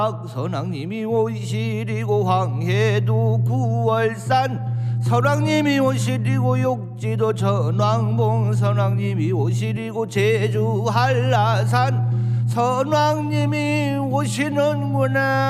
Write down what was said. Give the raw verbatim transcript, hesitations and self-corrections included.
선왕님이 오시리고 황해도 구월산 선왕님이 오시리고 욕지도 전왕봉 선왕님이 오시리고 제주 한라산 선왕님이 오시는구나.